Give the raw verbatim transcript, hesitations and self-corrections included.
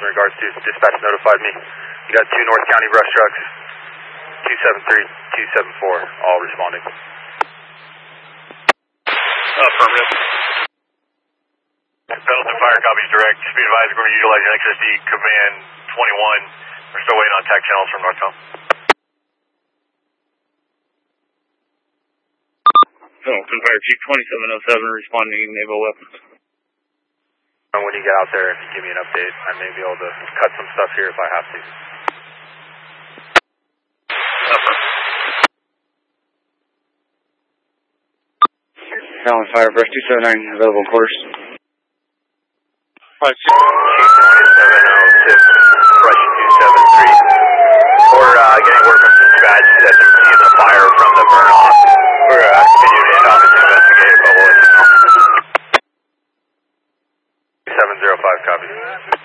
in regards to dispatch notified me. You got two North County brush trucks, two seven three, two seven four, all responding. Affirmative. Pendleton Fire copies direct. Be advised we're going to utilize X S D command twenty-one. We're still waiting on tac channels from Northcom. Pendleton Fire Chief twenty-seven oh seven responding naval weapons. When you get out there, if you give me an update, I may be able to cut some stuff here if I have to. Allen Fire Brush two seven nine, available quarters. Chief twenty-seven oh six, Brush two seven three. We're uh, getting word from dispatch that they're seeing the fire from the burn off. We're uh, continuing to office to investigate, but we'll seven zero five, copy.